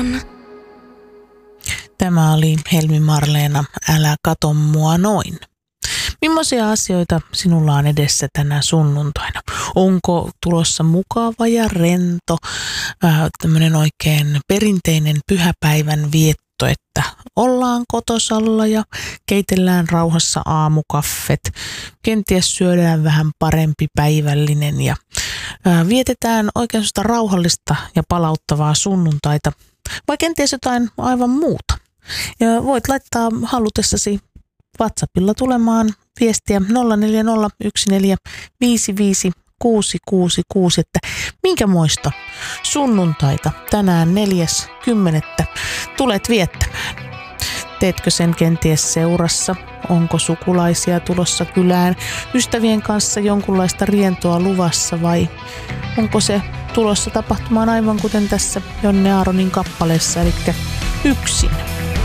kerran. Tämä oli Helmi Marleena, Älä kato mua noin. Millaisia asioita sinulla on edessä tänä sunnuntaina? Onko tulossa mukava ja rento, tämmöinen oikein perinteinen pyhäpäivän vietto, että ollaan kotosalla ja keitellään rauhassa aamukaffet, kenties syödään vähän parempi päivällinen ja vietetään oikein sitä rauhallista ja palauttavaa sunnuntaita, vai kenties jotain aivan muuta. Ja voit laittaa halutessasi WhatsAppilla tulemaan viestiä 0401455666, että minkämoista sunnuntaita tänään 4.10. tulet viettämään. Teetkö sen kenties seurassa? Onko sukulaisia tulossa kylään? Ystävien kanssa jonkunlaista rientoa luvassa vai onko se tulossa tapahtumaan aivan kuten tässä Jonne Aaronin kappaleessa, eli yksin?